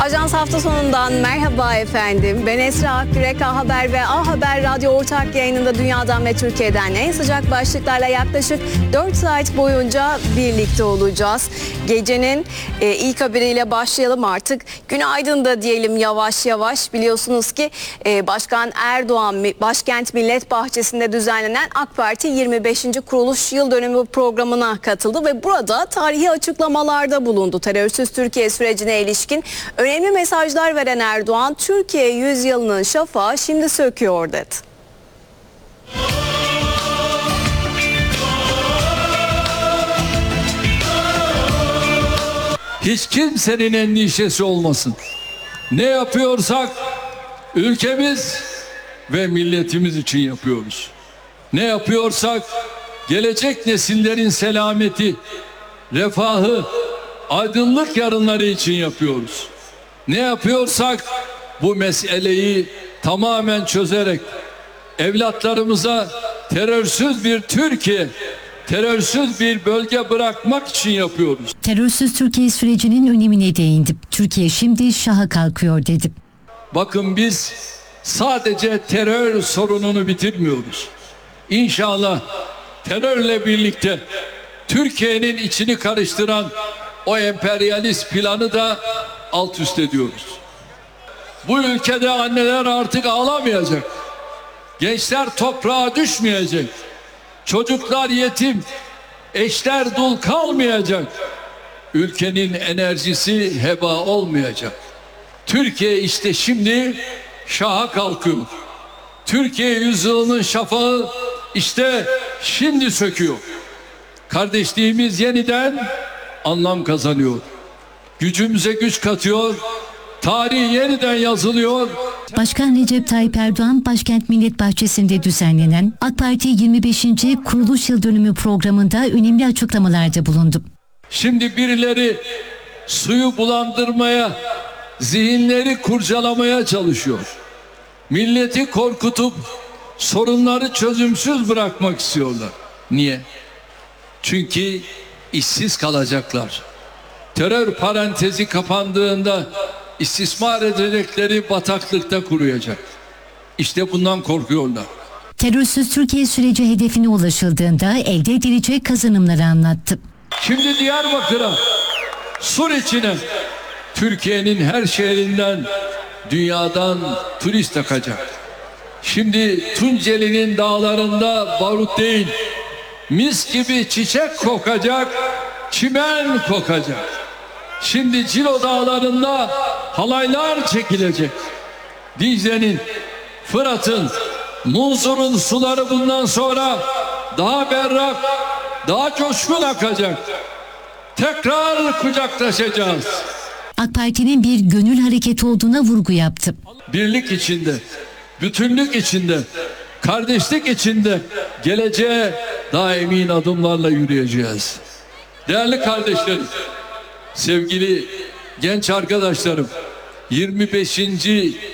Ajans hafta sonundan merhaba efendim. Ben Esra Akgürek, A Haber ve A Haber Radyo ortak yayınında dünyadan ve Türkiye'den en sıcak başlıklarla yaklaşık 4 saat boyunca birlikte olacağız. Gecenin ilk haberiyle başlayalım artık. Günaydın da diyelim yavaş yavaş. Biliyorsunuz ki Başkan Erdoğan Başkent Millet Bahçesi'nde düzenlenen AK Parti 25. kuruluş yıl dönümü programına katıldı ve burada tarihi açıklamalarda bulundu. Terörsüz Türkiye sürecine ilişkin önemli mesajlar veren Erdoğan, Türkiye yüzyılının şafağı şimdi söküyor dedi. Hiç kimsenin endişesi olmasın. Ne yapıyorsak ülkemiz ve milletimiz için yapıyoruz. Ne yapıyorsak gelecek nesillerin selameti, refahı, aydınlık yarınları için yapıyoruz. Ne yapıyorsak bu meseleyi tamamen çözerek evlatlarımıza terörsüz bir Türkiye, terörsüz bir bölge bırakmak için yapıyoruz. Terörsüz Türkiye sürecinin önemine değindi. Türkiye şimdi şaha kalkıyor dedi. Bakın biz sadece terör sorununu bitirmiyoruz. İnşallah terörle birlikte Türkiye'nin içini karıştıran o emperyalist planı da alt üst ediyoruz. Bu ülkede anneler artık ağlamayacak. Gençler toprağa düşmeyecek. Çocuklar yetim, eşler dul kalmayacak. Ülkenin enerjisi heba olmayacak. Türkiye işte şimdi şaha kalkıyor. Türkiye yüzyılının şafağı işte şimdi söküyor. Kardeşliğimiz yeniden anlam kazanıyor. Gücümüze güç katıyor. Tarih yeniden yazılıyor. Başkan Recep Tayyip Erdoğan Başkent Millet Bahçesi'nde düzenlenen AK Parti 25. kuruluş yıl dönümü programında önemli açıklamalarda bulundu. Şimdi birileri suyu bulandırmaya, zihinleri kurcalamaya çalışıyor. Milleti korkutup sorunları çözümsüz bırakmak istiyorlar. Niye? Çünkü işsiz kalacaklar. Terör parantezi kapandığında istismar edecekleri bataklıkta kuruyacak. İşte bundan korkuyorlar. Terörsüz Türkiye süreci hedefine ulaşıldığında elde edilecek kazanımları anlattı. Şimdi Diyarbakır'a, Suriçin'e, Türkiye'nin her şehrinden, dünyadan turist akacak. Şimdi Tunceli'nin dağlarında barut değil, mis gibi çiçek kokacak, çimen kokacak. Şimdi Cilo dağlarında halaylar çekilecek. Dicle'nin, Fırat'ın, Munzur'un suları bundan sonra daha berrak, daha coşkun akacak. Tekrar kucaklaşacağız. AK Parti'nin bir gönül hareketi olduğuna vurgu yaptı. Birlik içinde, bütünlük içinde, kardeşlik içinde geleceğe daha emin adımlarla yürüyeceğiz. Değerli kardeşlerim, sevgili genç arkadaşlarım, 25.